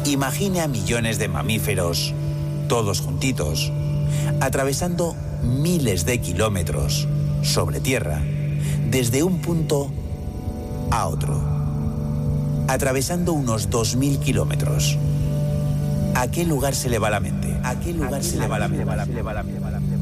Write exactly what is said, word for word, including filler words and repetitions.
Imagine a millones de mamíferos, todos juntitos, atravesando miles de kilómetros sobre tierra, desde un punto a otro, atravesando unos dos mil kilómetros. ¿A qué lugar se le va la mente? ¿A qué lugar se le va la mente?